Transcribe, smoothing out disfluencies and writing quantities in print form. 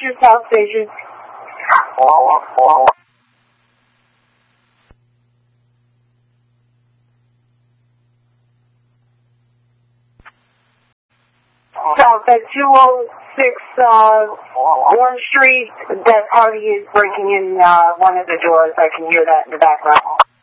Rogers, South Station. South at 206 Warren Street. That party is breaking in one of the doors. I can hear that in the background.